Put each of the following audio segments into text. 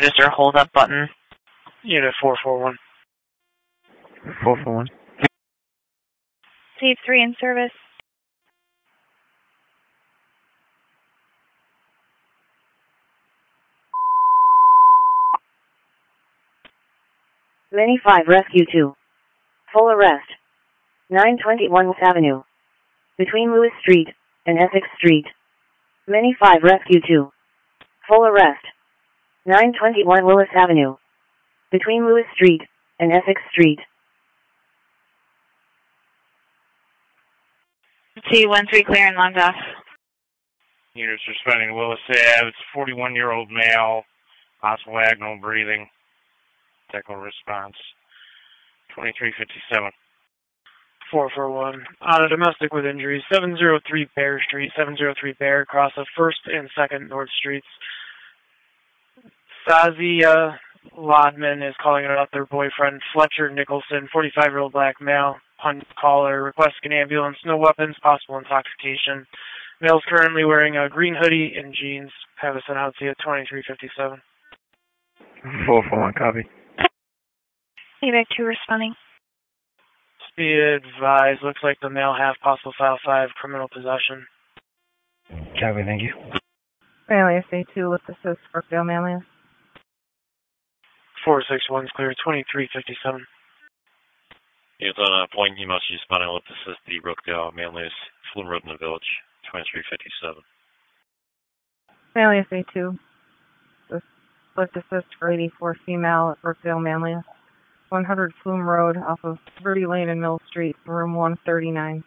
register hold up button. Unit 441. 441. Safe 3 in service. Mini 5 Rescue 2. Full arrest. 921 Willis Avenue. Between Lewis Street and Essex Street. Mini 5 Rescue 2. Full arrest. 921 Willis Avenue. Between Lewis Street and Essex Street. T13 clear and logged off. Units responding to Willis Ave. It's a 41-year-old male, possible agonal breathing. Technical response, 2357. 441. On a domestic with injuries, 703 Bear Street, 703 Bear, across of 1st and 2nd North Streets. Sazia Lodman is calling about their boyfriend, Fletcher Nicholson, 45-year-old black male. Caller requesting an ambulance, no weapons, possible intoxication. Male's currently wearing a green hoodie and jeans. Have us sent out to you at 2357. 441, copy. Evac 2 responding. Be advised, looks like the male have possible file 5 criminal possession. Copy, thank you. Manlius A2 with assist Brookdale Manlius. 461's clear, 2357. It's on a point you must use responding with assist the Brookdale Manlius Flume Road in the Village, 2357. Manlius A2 with assist for 84 female at Brookdale Manlius. 100 Flume Road off of Verde Lane and Mill Street, room 139.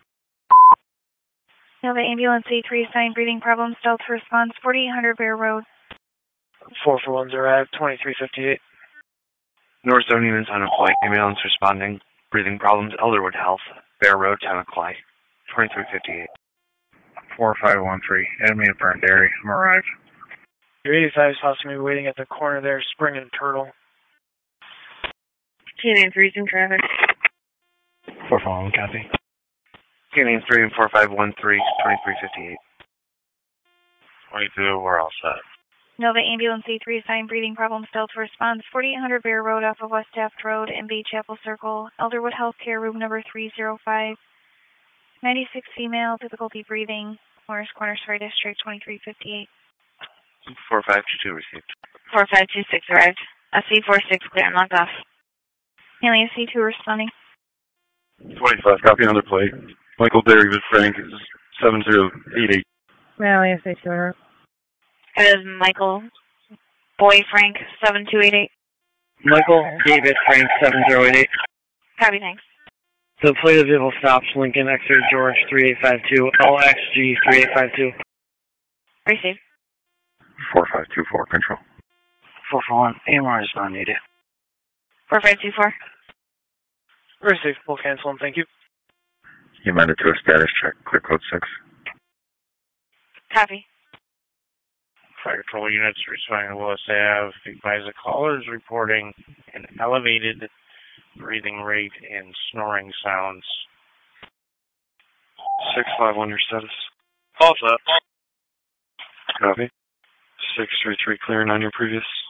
Nova Ambulance A3 assigned breathing problems, Delta response, 4800 Bear Road. 441's arrived, 2358. North Zone units on a flight. Ambulance responding. Breathing problems, Elderwood Health, Bear Road, Tamaqua, 2358. 4513. Enemy apparent area. I'm arrived. Your 85 is possibly waiting at the corner there, Spring and Turtle. TNA 3's in traffic. 441, copy. TNA 3 and 4513, 2358. 22, we're all set. Nova Ambulance A3 assigned breathing problems, Delta response, 4800 Bear Road off of West Taft Road and Bay Chapel Circle, Elderwood Healthcare, room number 305. 96 female, difficulty breathing, Morris Corners Fire District, 2358. 4522 received. 4526 arrived. SC46 clear and logged off. Alien C2 responding. 25, copy another plate. Michael David Frank is 7088. Manlius A2. That is Michael Boy Frank 7288. Michael David Frank 7088. Copy, thanks. The plate of vehicle stops, Lincoln Exeter George 3852, LXG 3852. Receive. 4524, control. 441, AMR is not needed. 4524. Receive, we'll cancel them, thank you. You amended to a status check, clear code 6. Copy. Fire control units responding to Willis Ave. Advise the callers reporting an elevated breathing rate and snoring sounds. 651, your status. All set. Copy. 633, clearing on your previous.